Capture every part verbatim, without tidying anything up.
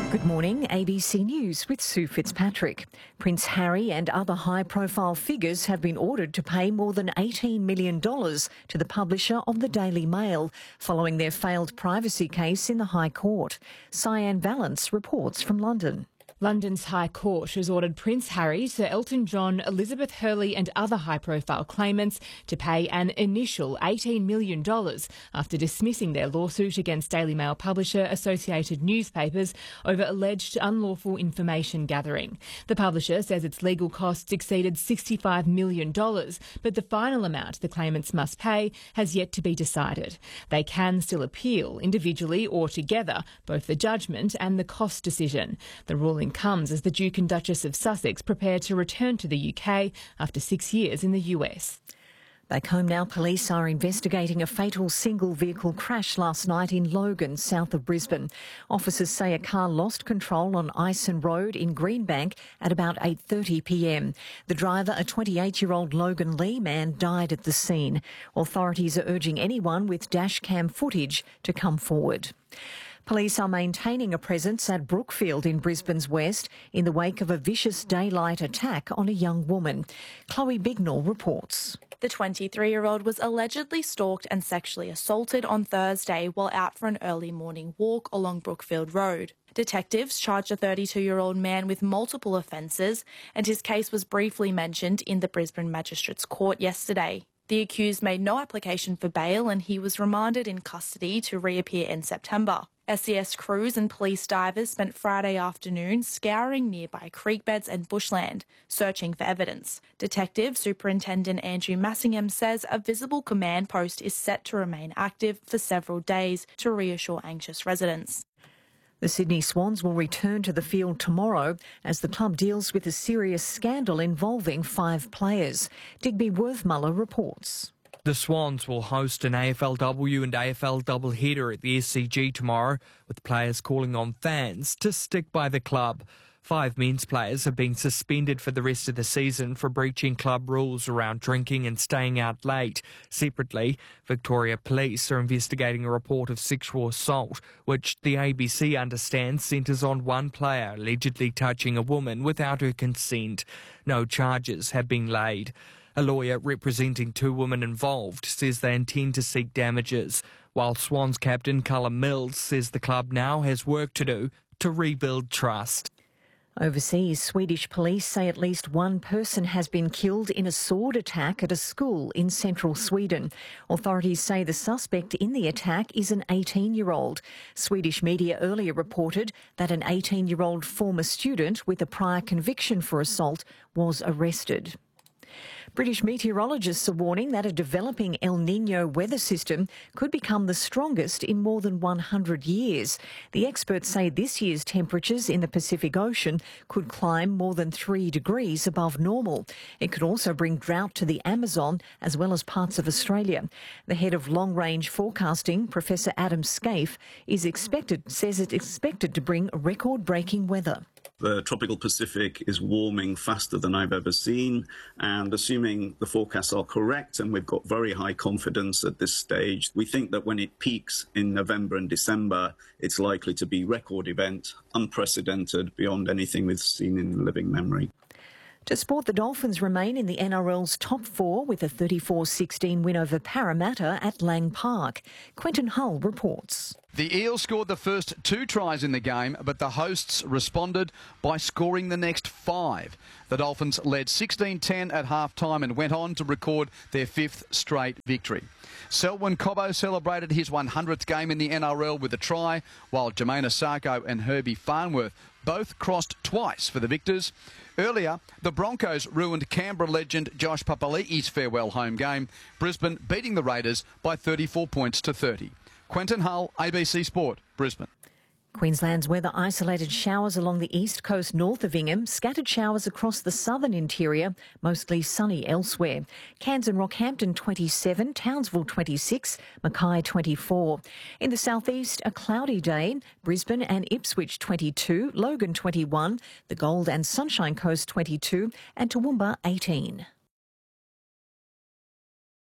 Good morning, A B C News with Sue Fitzpatrick. Prince Harry and other high-profile figures have been ordered to pay more than eighteen million dollars to the publisher of the Daily Mail following their failed privacy case in the High Court. Cyan Valance reports from London. London's High Court has ordered Prince Harry, Sir Elton John, Elizabeth Hurley and other high-profile claimants to pay an initial eighteen million dollars after dismissing their lawsuit against Daily Mail publisher Associated Newspapers over alleged unlawful information gathering. The publisher says its legal costs exceeded sixty-five million dollars, but the final amount the claimants must pay has yet to be decided. They can still appeal, individually or together, both the judgment and the cost decision. The ruling comes as the Duke and Duchess of Sussex prepare to return to the U K after six years in the U S. Back home now, police are investigating a fatal single-vehicle crash last night in Logan, south of Brisbane. Officers say a car lost control on Ison Road in Greenbank at about eight thirty p m. The driver, a twenty-eight-year-old Logan Lee man, died at the scene. Authorities are urging anyone with dash cam footage to come forward. Police are maintaining a presence at Brookfield in Brisbane's west in the wake of a vicious daylight attack on a young woman. Chloe Bignall reports. The twenty-three-year-old was allegedly stalked and sexually assaulted on Thursday while out for an early morning walk along Brookfield Road. Detectives charged a thirty-two-year-old man with multiple offences, and his case was briefly mentioned in the Brisbane Magistrates Court yesterday. The accused made no application for bail and he was remanded in custody to reappear in September. S E S crews and police divers spent Friday afternoon scouring nearby creek beds and bushland, searching for evidence. Detective Superintendent Andrew Massingham says a visible command post is set to remain active for several days to reassure anxious residents. The Sydney Swans will return to the field tomorrow as the club deals with a serious scandal involving five players. Digby Worthmuller reports. The Swans will host an A F L W and A F L doubleheader at the S C G tomorrow, with players calling on fans to stick by the club. Five men's players have been suspended for the rest of the season for breaching club rules around drinking and staying out late. Separately, Victoria Police are investigating a report of sexual assault, which the A B C understands centres on one player allegedly touching a woman without her consent. No charges have been laid. A lawyer representing two women involved says they intend to seek damages, while Swans captain Callum Mills says the club now has work to do to rebuild trust. Overseas, Swedish police say at least one person has been killed in a sword attack at a school in central Sweden. Authorities say the suspect in the attack is an eighteen-year-old. Swedish media earlier reported that an eighteen-year-old former student with a prior conviction for assault was arrested. British meteorologists are warning that a developing El Niño weather system could become the strongest in more than one hundred years. The experts say this year's temperatures in the Pacific Ocean could climb more than three degrees above normal. It could also bring drought to the Amazon as well as parts of Australia. The head of long-range forecasting, Professor Adam Scaife, is expected, says it's expected to bring record-breaking weather. The tropical Pacific is warming faster than I've ever seen, and assuming the forecasts are correct, and we've got very high confidence at this stage, we think that when it peaks in November and December, it's likely to be a record event, unprecedented beyond anything we've seen in living memory. To sport, the Dolphins remain in the N R L's top four with a thirty-four sixteen win over Parramatta at Lang Park. Quentin Hull reports. The Eels scored the first two tries in the game, but the hosts responded by scoring the next five. The Dolphins led sixteen ten at half-time and went on to record their fifth straight victory. Selwyn Cobbo celebrated his one hundredth game in the N R L with a try, while Jermaine Asako and Herbie Farnworth both crossed twice for the victors. Earlier, the Broncos ruined Canberra legend Josh Papali'i's farewell home game, Brisbane beating the Raiders by thirty-four points to thirty. Quentin Hull, A B C Sport, Brisbane. Queensland's weather: isolated showers along the east coast north of Ingham, scattered showers across the southern interior, mostly sunny elsewhere. Cairns and Rockhampton twenty-seven, Townsville twenty-six, Mackay twenty-four. In the southeast, a cloudy day, Brisbane and Ipswich twenty-two, Logan twenty-one, the Gold and Sunshine Coast twenty-two and Toowoomba eighteen.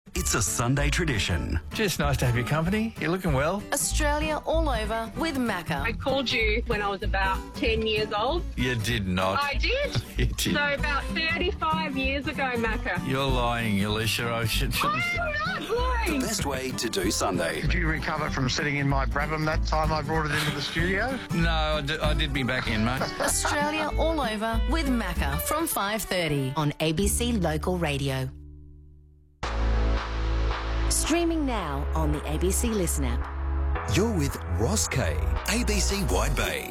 It's a Sunday tradition. Just nice to have your company. You're looking well. Australia all over with Macca. I called you when I was about ten years old. You did not. I did. You did. So about thirty-five years ago, Macca. You're lying, Alicia. I should, shouldn't say. I'm not lying. The best way to do Sunday. Did you recover from sitting in my Brabham that time I brought it into the studio? No, I did, I did be back in, mate. Australia all over with Macca from five thirty on A B C Local Radio. Streaming now on the A B C Listen app. You're with Ross Kay, A B C Wide Bay.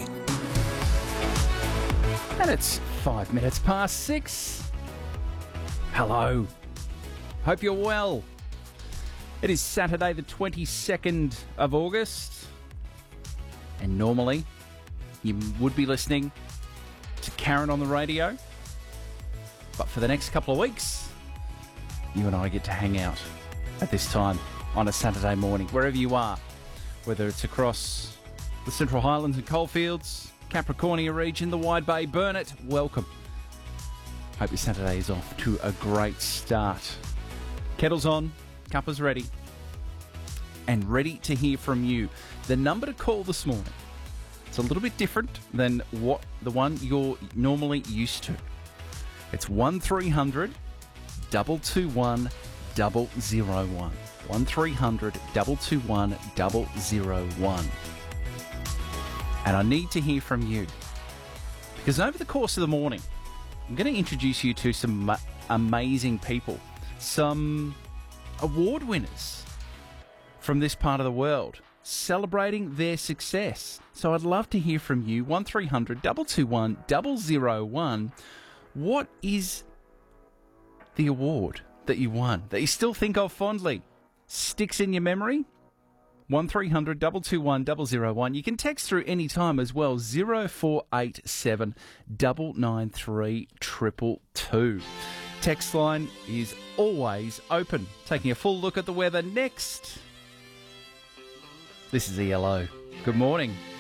And it's five minutes past six. Hello. Hope you're well. It is Saturday the twenty-second of August. And normally you would be listening to Karen on the radio. But for the next couple of weeks, you and I get to hang out at this time on a Saturday morning, wherever you are, whether it's across the Central Highlands and Coalfields, Capricornia region, the Wide Bay, Burnett, welcome. Hope your Saturday is off to a great start. Kettle's on, cuppa's ready, and ready to hear from you. The number to call this morning, it's a little bit different than what the one you're normally used to. It's one three hundred, two two one, double zero one. one three hundred, two two one, double zero one. And I need to hear from you, because over the course of the morning, I'm going to introduce you to some ma- amazing people, some award winners from this part of the world, celebrating their success. So I'd love to hear from you. one three hundred, two two one, double zero one. What is the award that you won, that you still think of fondly, sticks in your memory? one three hundred, two two one, double zero one. You can text through any time as well, zero four eight seven, nine nine three, two two two. Text line is always open. Taking a full look at the weather next. This is E L O. Good morning.